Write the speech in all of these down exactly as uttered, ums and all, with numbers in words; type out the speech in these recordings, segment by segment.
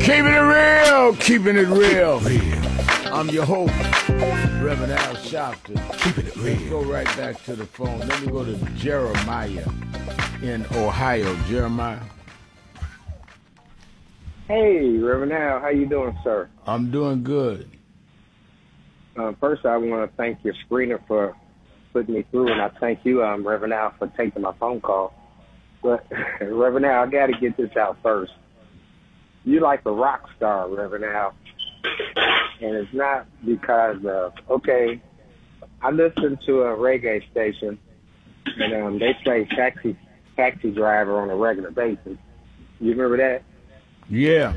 Keeping it real, keeping it real. I'm your host, Reverend Al Sharpton. Keeping it real. Let's go right back to the phone. Let me go to Jeremiah in Ohio. Jeremiah. Hey, Reverend Al, how you doing, sir? I'm doing good. Uh, first, I want to thank your screener for putting me through, and I thank you, um, Reverend Al, for taking my phone call. But, Reverend Al, I got to get this out first. You like a rock star, Reverend Al, and it's not because of, okay, I listen to a reggae station, and um, they play Taxi Taxi Driver on a regular basis. You remember that? Yeah.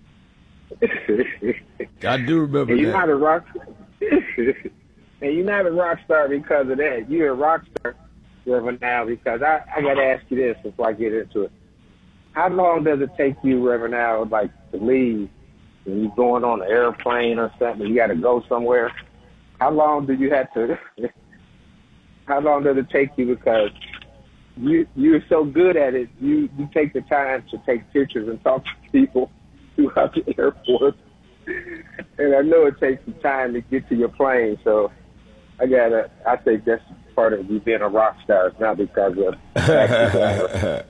I do remember and you're that. Not a rock and you're not a rock star because of that. You're a rock star, Reverend Al, because I, I got to ask you this before I get into it. How long does it take you, Reverend Al, like to leave when you're going on an airplane or something, you got to go somewhere? How long do you have to, how long does it take you? Because you, you're so good at it, you, you take the time to take pictures and talk to people throughout the airport. And I know it takes some time to get to your plane, so I got to, I think that's part of you being a rock star. It's not because of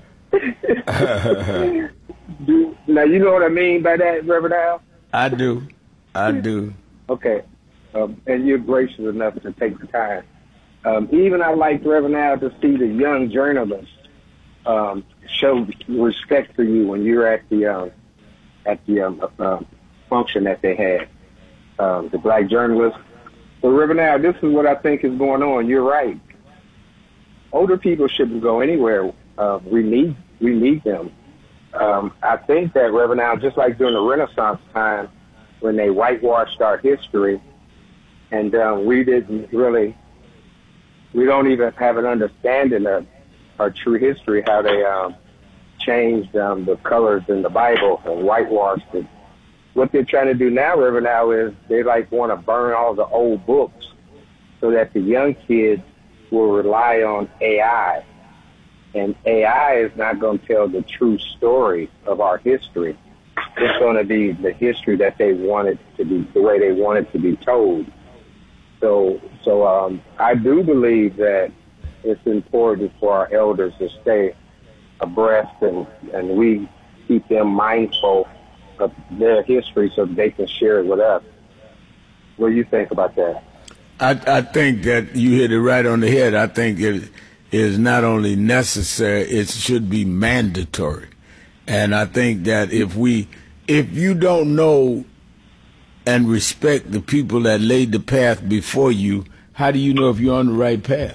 do, now, you know what I mean by that, Reverend Al? I do. I do. Okay. Um, and you're gracious enough to take the time. Um, even I like, Reverend Al, to see the young journalists um, show respect for you when you're at the um, at the um, uh, function that they had, um, the black journalists. So, Reverend Al, this is what I think is going on. You're right. Older people shouldn't go anywhere. Uh, we need we need them. Um, I think that, Reverend Al, just like during the Renaissance time when they whitewashed our history, and uh, we didn't really, we don't even have an understanding of our true history, how they um, changed um, the colors in the Bible and whitewashed it. What they're trying to do now, Reverend Al, is they like want to burn all the old books so that the young kids will rely on A I. And A I is not going to tell the true story of our history. It's going to be the history that they want it to be, the way they want it to be told. So, so um, I do believe that it's important for our elders to stay abreast, and, and we keep them mindful of their history so they can share it with us. What do you think about that? I, I think that you hit it right on the head. I think it is not only necessary, it should be mandatory. And I think that if we, if you don't know and respect the people that laid the path before you, how do you know if you're on the right path?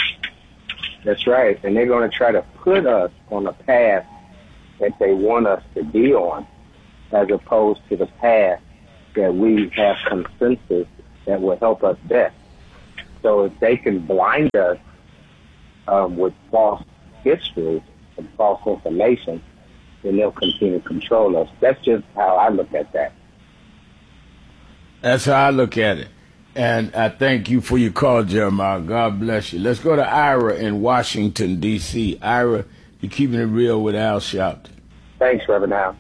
That's right. And they're going to try to put us on the path that they want us to be on, as opposed to the path that we have consensus that will help us best. So if they can blind us um, with false history and false information, then they'll continue to control us. That's just how I look at that. That's how I look at it. And I thank you for your call, Jeremiah. God bless you. Let's go to Ira in Washington, D C Ira, you're keeping it real with Al Sharpton. Thanks, Reverend Al.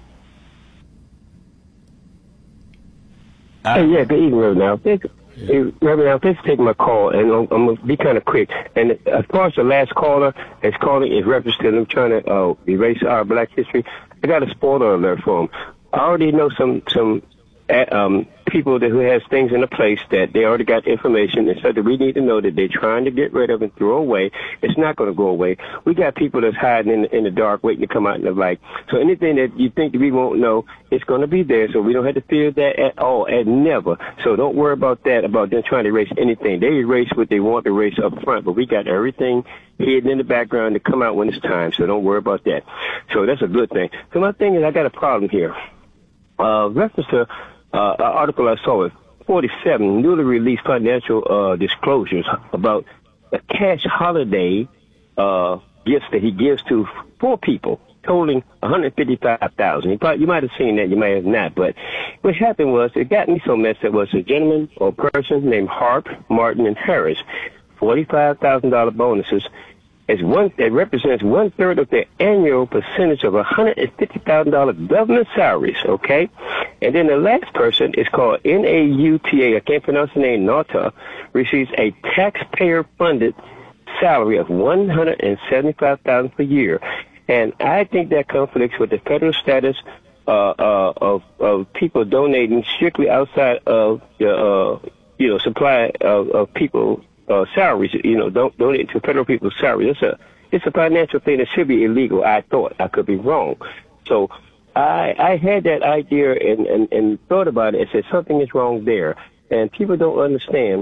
Hey, yeah, good evening, Reverend Al. Thank, yeah. Hey, Reverend Al, thanks for taking my call, and I'm, I'm going to be kind of quick. And as far as the last caller is calling, is reference to them trying to uh, erase our black history, I got a spoiler alert for them. I already know some some uh, um, people that who has things in a place that they already got information, and so that we need to know that they're trying to get rid of and throw away. It's not going to go away. We got people that's hiding in the, in the dark, waiting to come out in the light. So anything that you think that we won't know, it's going to be there. So we don't have to fear that at all, and never. So don't worry about that, about them trying to erase anything. They erase what they want to erase up front, but we got everything hidden in the background to come out when it's time. So don't worry about that. So that's a good thing. So my thing is, I got a problem here. Uh, reference to Uh, an article I saw with forty-seven newly released financial uh, disclosures about the cash holiday uh, gifts that he gives to four people, totaling one hundred fifty-five thousand dollars. You, you might have seen that, you might have not, but what happened was, it got me so messed up, was a gentleman or person named Harp, Martin, and Harris, forty-five thousand dollars bonuses, It's one, it represents one third of their annual percentage of one hundred fifty thousand dollars government salaries, okay? And then the last person is called N A U T A, I can't pronounce the name, Nauta, receives a taxpayer-funded salary of one hundred seventy-five thousand dollars per year. And I think that conflicts with the federal status uh, uh, of, of people donating strictly outside of the, uh, you know, supply of, of people Uh, salaries, you know, don't donate to federal people's salaries. It's a, it's a financial thing that should be illegal. I thought. I could be wrong. So I, I had that idea and, and, and thought about it and said something is wrong there. And people don't understand.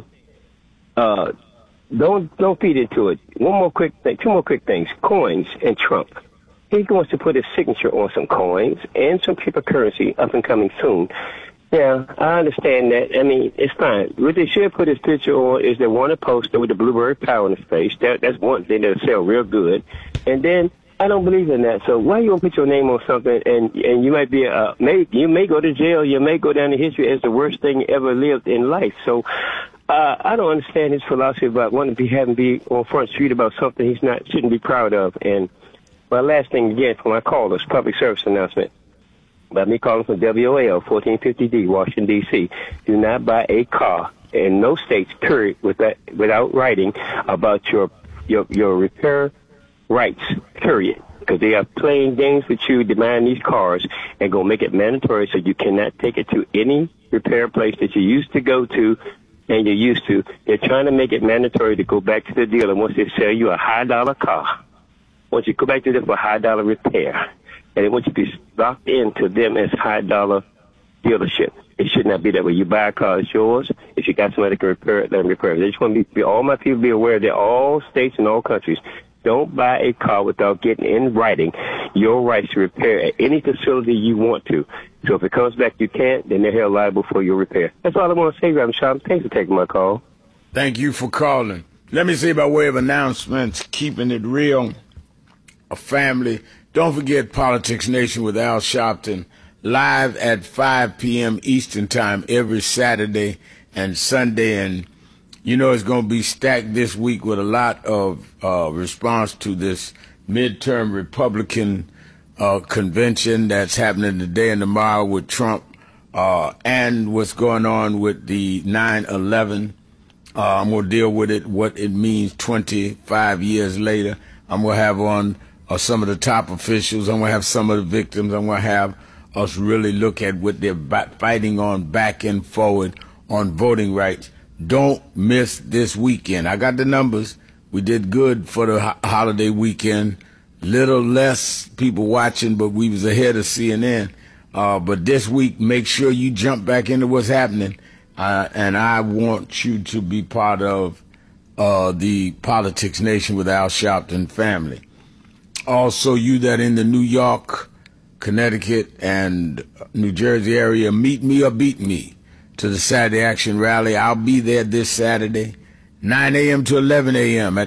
Uh, don't, don't feed into it. One more quick thing, two more quick things. Coins and Trump. He wants to put his signature on some coins and some paper currency up and coming soon. Yeah, I understand that. I mean, it's fine. What they should put his picture on is they want a poster with the blueberry power in his face. That, that's one thing that'll sell real good. And then I don't believe in that. So why you gonna put your name on something and and you might be uh may you may go to jail, you may go down in history as the worst thing ever lived in life. So uh I don't understand his philosophy about wanting to be having be on Front Street about something he's not shouldn't be proud of. And my last thing again for my callers, public service announcement. By me calling from W O L fourteen fifty D, Washington, D C Do not buy a car in no states, period, with that, without writing about your your your repair rights, period. Because they are playing games with you, demanding these cars, and going to make it mandatory so you cannot take it to any repair place that you used to go to and you're used to. They're trying to make it mandatory to go back to the dealer once they sell you a high-dollar car. Once you go back to them for a high-dollar repair. And they want you to be locked into them as high-dollar dealership. It should not be that way. You buy a car, it's yours. If you got somebody that can repair it, let them repair it. They just want to be, all my people be aware that all states and all countries, don't buy a car without getting in writing your rights to repair at any facility you want to. So if it comes back you can't, then they're held liable for your repair. That's all I want to say, Reverend Sharp. Thanks for taking my call. Thank you for calling. Let me say by way of announcements, keeping it real, a family. Don't forget Politics Nation with Al Sharpton, live at five p.m. Eastern Time every Saturday and Sunday. And, you know, it's going to be stacked this week with a lot of uh, response to this midterm Republican uh, convention that's happening today and tomorrow with Trump uh, and what's going on with the nine eleven. Uh, I'm going to deal with it, what it means twenty-five years later. I'm going to have on Uh, some of the top officials. I'm going to have some of the victims. I'm going to have us really look at what they're ba- fighting on back and forward on voting rights. Don't miss this weekend. I got the numbers. We did good for the ho- holiday weekend. Little less people watching, but we was ahead of C N N. Uh, but this week, make sure you jump back into what's happening. Uh, and I want you to be part of uh, the Politics Nation with Al Sharpton family. Also, you that in the New York, Connecticut, and New Jersey area, meet me or beat me to the Saturday Action Rally. I'll be there this Saturday, nine a.m. to eleven a.m. at